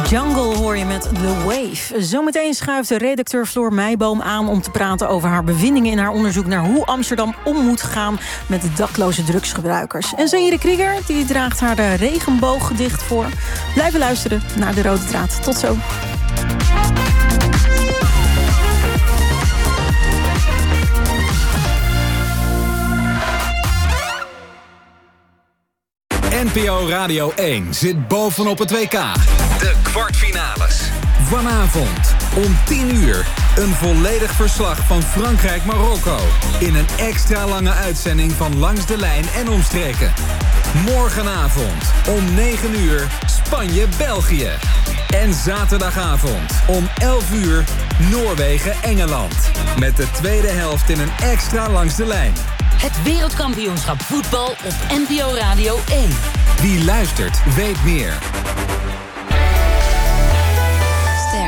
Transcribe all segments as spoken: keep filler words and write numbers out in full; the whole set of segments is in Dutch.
Jungle hoor je met The Wave. Zometeen schuift de redacteur Floor Meijboom aan om te praten over haar bevindingen in haar onderzoek naar hoe Amsterdam om moet gaan met de dakloze drugsgebruikers. En Zaire Krieger die draagt haar de regenbooggedicht voor. Blijven luisteren naar de Rode Draad. Tot zo. N P O Radio één zit bovenop het W K. De kwartfinales. Vanavond om tien uur een volledig verslag van Frankrijk-Marokko. In een extra lange uitzending van Langs de Lijn en Omstreken. Morgenavond om negen uur Spanje-België. En zaterdagavond om elf uur Noorwegen-Engeland. Met de tweede helft in een extra Langs de Lijn. Het wereldkampioenschap voetbal op N P O Radio één. Wie luistert, weet meer. Ster.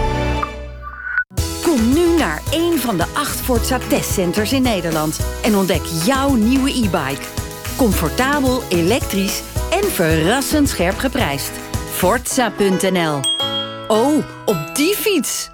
Kom nu naar een van de acht Forza testcenters in Nederland en ontdek jouw nieuwe e-bike. Comfortabel, elektrisch en verrassend scherp geprijsd. Forza punt n l. Oh, op die fiets!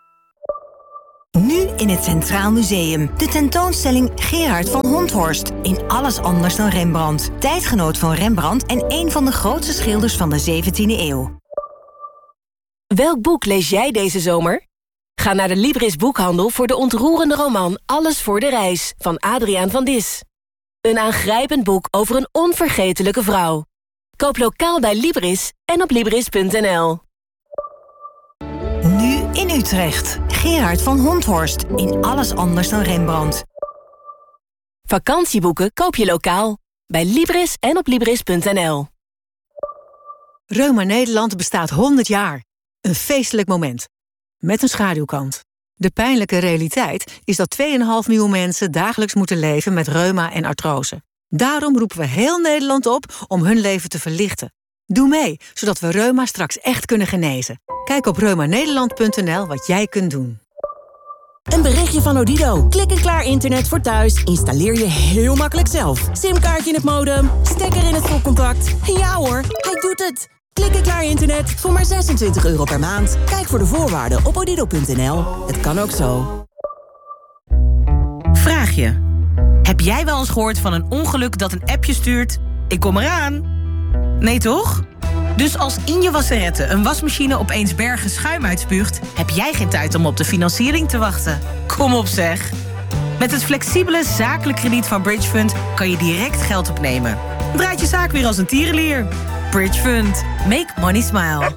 Nu in het Centraal Museum. De tentoonstelling Gerard van Honthorst. In alles anders dan Rembrandt. Tijdgenoot van Rembrandt en een van de grootste schilders van de zeventiende eeuw. Welk boek lees jij deze zomer? Ga naar de Libris boekhandel voor de ontroerende roman Alles voor de reis van Adriaan van Dis. Een aangrijpend boek over een onvergetelijke vrouw. Koop lokaal bij Libris en op libris punt n l. Nu in Utrecht. Gerard van Honthorst. In alles anders dan Rembrandt. Vakantieboeken koop je lokaal. Bij Libris en op libris punt n l. Reuma Nederland bestaat honderd jaar. Een feestelijk moment. Met een schaduwkant. De pijnlijke realiteit is dat twee komma vijf miljoen mensen dagelijks moeten leven met reuma en artrose. Daarom roepen we heel Nederland op om hun leven te verlichten. Doe mee, zodat we reuma straks echt kunnen genezen. Kijk op reuma nederland punt n l wat jij kunt doen. Een berichtje van Odido. Klik en klaar internet voor thuis. Installeer je heel makkelijk zelf. Simkaartje in het modem, stekker in het stopcontact. Ja hoor, hij doet het. Klik en klaar internet voor maar zesentwintig euro per maand. Kijk voor de voorwaarden op odido punt n l. Het kan ook zo. Vraag je. Heb jij wel eens gehoord van een ongeluk dat een appje stuurt? Ik kom eraan. Nee toch? Dus als in je wasserette een wasmachine opeens bergen schuim uitspuugt, heb jij geen tijd om op de financiering te wachten. Kom op zeg. Met het flexibele zakelijk krediet van Bridgefund kan je direct geld opnemen. Draait je zaak weer als een tierenlier. Bridgefund. Make money smile.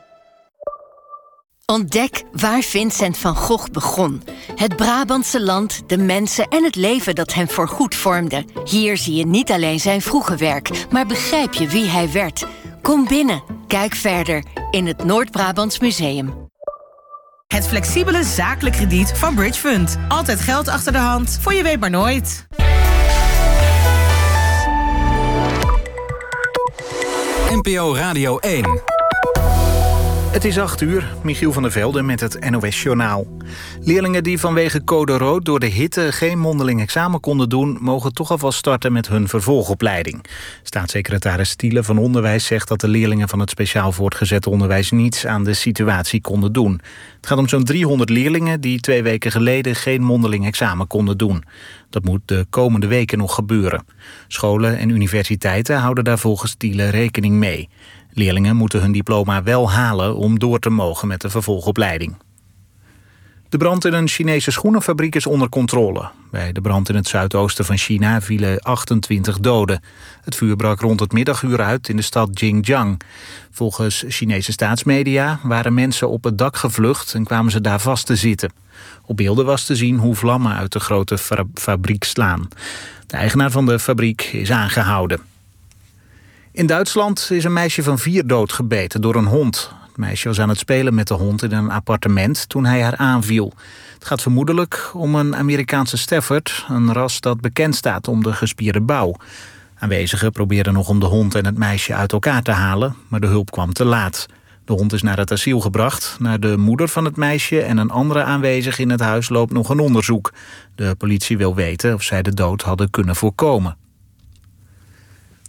Ontdek waar Vincent van Gogh begon. Het Brabantse land, de mensen en het leven dat hem voorgoed vormde. Hier zie je niet alleen zijn vroege werk, maar begrijp je wie hij werd. Kom binnen, kijk verder in het Noord-Brabants Museum. Het flexibele zakelijk krediet van Bridgefund. Altijd geld achter de hand, voor je weet maar nooit. N P O Radio één. Het is acht uur, Michiel van der Velde met het N O S-journaal. Leerlingen die vanwege code rood door de hitte geen mondeling examen konden doen, mogen toch alvast starten met hun vervolgopleiding. Staatssecretaris Stiele van Onderwijs zegt dat de leerlingen van het speciaal voortgezet onderwijs niets aan de situatie konden doen. Het gaat om zo'n driehonderd leerlingen die twee weken geleden geen mondeling examen konden doen. Dat moet de komende weken nog gebeuren. Scholen en universiteiten houden daar volgens Stiele rekening mee. Leerlingen moeten hun diploma wel halen om door te mogen met de vervolgopleiding. De brand in een Chinese schoenenfabriek is onder controle. Bij de brand in het zuidoosten van China vielen achtentwintig doden. Het vuur brak rond het middaguur uit in de stad Xinjiang. Volgens Chinese staatsmedia waren mensen op het dak gevlucht en kwamen ze daar vast te zitten. Op beelden was te zien hoe vlammen uit de grote fa- fabriek slaan. De eigenaar van de fabriek is aangehouden. In Duitsland is een meisje van vier doodgebeten door een hond. Het meisje was aan het spelen met de hond in een appartement toen hij haar aanviel. Het gaat vermoedelijk om een Amerikaanse Stafford, een ras dat bekend staat om de gespierde bouw. Aanwezigen probeerden nog om de hond en het meisje uit elkaar te halen, maar de hulp kwam te laat. De hond is naar het asiel gebracht. Naar de moeder van het meisje en een andere aanwezige in het huis loopt nog een onderzoek. De politie wil weten of zij de dood hadden kunnen voorkomen.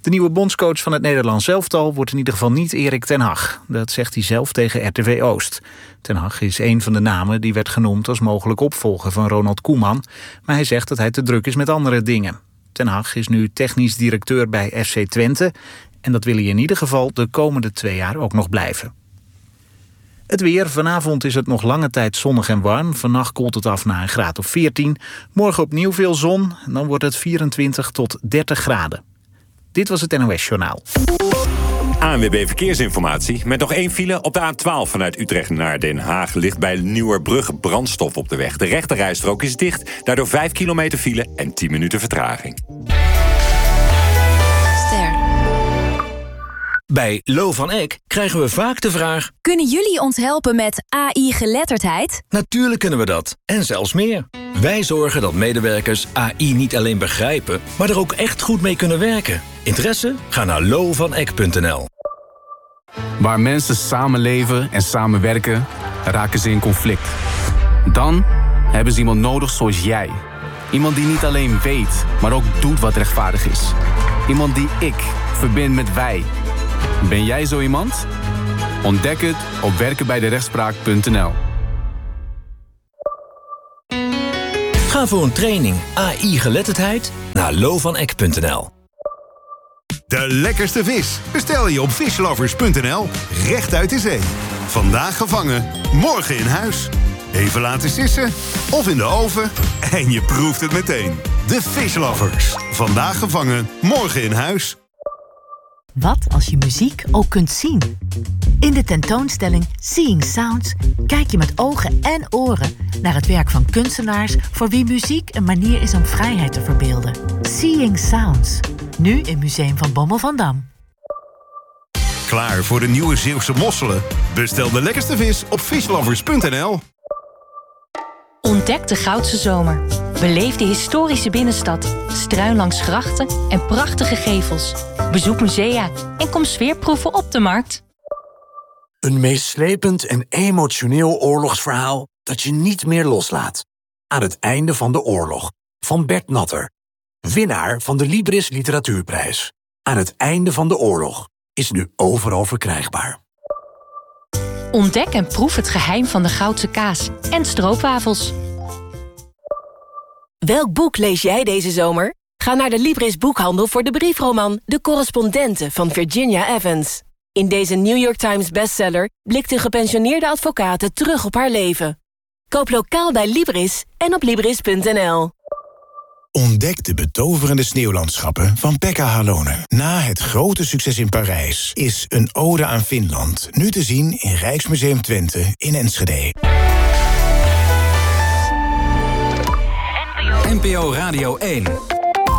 De nieuwe bondscoach van het Nederlands elftal wordt in ieder geval niet Erik ten Hag. Dat zegt hij zelf tegen R T V Oost. Ten Hag is een van de namen die werd genoemd als mogelijk opvolger van Ronald Koeman. Maar hij zegt dat hij te druk is met andere dingen. Ten Hag is nu technisch directeur bij F C Twente. En dat wil hij in ieder geval de komende twee jaar ook nog blijven. Het weer. Vanavond is het nog lange tijd zonnig en warm. Vannacht koelt het af naar een graad of veertien. Morgen opnieuw veel zon. En dan wordt het vierentwintig tot dertig graden. Dit was het N O S Journaal. A N W B Verkeersinformatie. Met nog één file op de A twaalf vanuit Utrecht naar Den Haag. Ligt bij Nieuwerbrug brandstof op de weg. De rechterrijstrook is dicht. Daardoor vijf kilometer file en tien minuten vertraging. Ster. Bij Lo van Eck krijgen we vaak de vraag: kunnen jullie ons helpen met A I-geletterdheid? Natuurlijk kunnen we dat. En zelfs meer. Wij zorgen dat medewerkers A I niet alleen begrijpen, maar er ook echt goed mee kunnen werken. Interesse? Ga naar lo van eck punt n l. Waar mensen samenleven en samenwerken, raken ze in conflict. Dan hebben ze iemand nodig zoals jij. Iemand die niet alleen weet, maar ook doet wat rechtvaardig is. Iemand die ik verbind met wij. Ben jij zo iemand? Ontdek het op werken bij de rechtspraak punt n l. Ga voor een training A I-geletterdheid naar lo van eck punt n l. De lekkerste vis bestel je op fishlovers punt n l. Recht uit de zee. Vandaag gevangen, morgen in huis. Even laten sissen of in de oven en je proeft het meteen. De Fishlovers. Vandaag gevangen, morgen in huis. Wat als je muziek ook kunt zien? In de tentoonstelling Seeing Sounds kijk je met ogen en oren naar het werk van kunstenaars voor wie muziek een manier is om vrijheid te verbeelden. Seeing Sounds, nu in Museum van Bommel van Dam. Klaar voor de nieuwe Zeeuwse mosselen? Bestel de lekkerste vis op fishlovers punt n l. Ontdek de Goudse Zomer. Beleef de historische binnenstad, struin langs grachten en prachtige gevels. Bezoek musea en kom sfeerproeven op de markt. Een meeslepend en emotioneel oorlogsverhaal dat je niet meer loslaat. Aan het einde van de oorlog, van Bert Natter. Winnaar van de Libris Literatuurprijs. Aan het einde van de oorlog is nu overal verkrijgbaar. Ontdek en proef het geheim van de Goudse kaas en stroopwafels. Welk boek lees jij deze zomer? Ga naar de Libris boekhandel voor de briefroman De Correspondenten van Virginia Evans. In deze New York Times bestseller blikt een gepensioneerde advocate terug op haar leven. Koop lokaal bij Libris en op libris punt n l. Ontdek de betoverende sneeuwlandschappen van Pekka Halonen. Na het grote succes in Parijs is Een ode aan Finland nu te zien in Rijksmuseum Twente in Enschede. N P O Radio één.